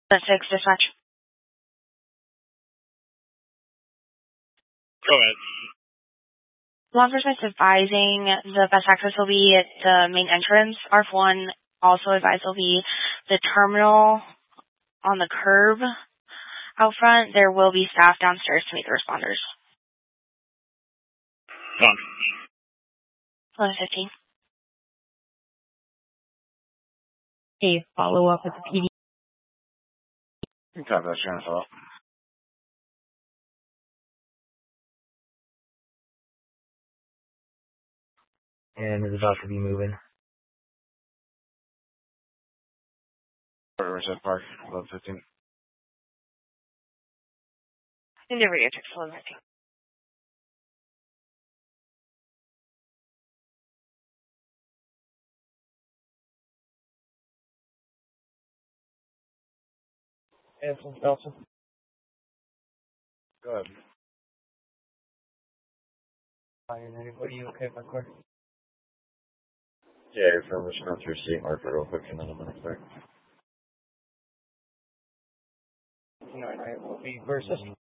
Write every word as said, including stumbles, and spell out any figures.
That's six dispatch. Go ahead. Law enforcement is advising the best access will be at the main entrance. R F one also advised will be the terminal on the curb out front. There will be staff downstairs to meet the responders. Done. eleven fifteen. A follow-up with the P D. You can type that transfer up. And is about to be moving. Riverside Park, eleven fifteen. Endeavor to text eleven fifteen. Anson, Nelson. Go ahead. What are you okay, my car? Yeah, your phone, just go through seat marker real quick and then I'm gonna start. Alright, will be versus.